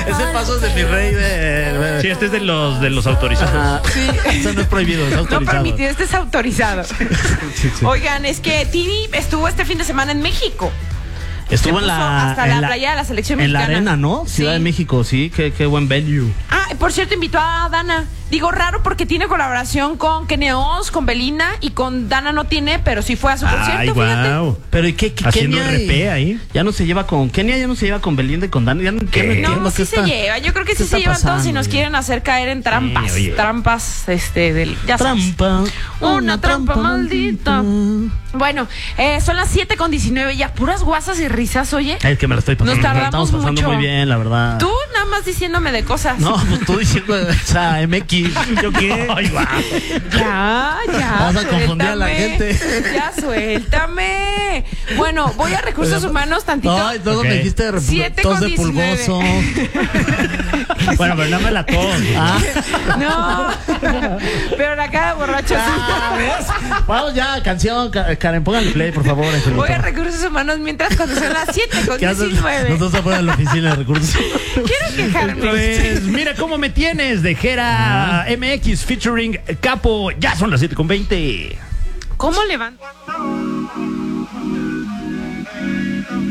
Es el paso de mi rey de... Sí, este es de los autorizados. Ajá. Sí. Eso no es prohibido, es No autorizado. permitido, este es autorizado. Sí. Oigan, es que Tini estuvo este fin de semana en México. Estuvo Se en puso la... hasta en la playa de la selección en mexicana. la arena, ¿no? Ciudad Sí. de México, sí. Qué buen venue. Ah, por cierto, invitó a Dana. Digo, raro porque tiene colaboración con Kenia Oz, con Belinda y con Dana no tiene, pero sí fue a su concierto, Ay, fíjate. wow. Pero ¿y qué Haciendo Kenia RP ahí. Ya no se lleva con Kenia, ya no se lleva con Belinda y con Dana. Ya no entiendo No, qué sí se está- lleva. Yo creo que qué sí se está llevan todos y pasando, nos oye. quieren hacer caer en trampas. Sí, oye. Trampas, ya sabes. Trampa. Una trampa maldita. Bueno, son las 7:19 ya. Puras guasas y risas, oye. Es que me la estoy pasando. Nos tardamos estamos pasando mucho. muy bien, la verdad. Tú nada más diciéndome de cosas. No, pues tú diciendo, o sea, MX. ¿Yo qué? Ay, guau. Ya. Vas a confundir a la suéltame. gente. Ya, suéltame. Bueno, voy a recursos humanos tantito. Ay, luego Ok. me dijiste tos de 7:19. pulgoso. Bueno, pero no me la tos. Ah, No. Pero la cara de borracho sí. vamos ya, canción. Karen, póngale play, por favor. Voy a recursos humanos mientras cuando son las ¿Qué haces? 7:19. Nosotros afuera de la oficina de recursos. Quiero quejarme. Pues mira cómo me tienes de Jera MX featuring Capo. Ya son las 7:20. ¿Cómo levanta?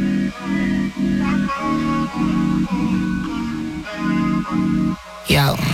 Yo.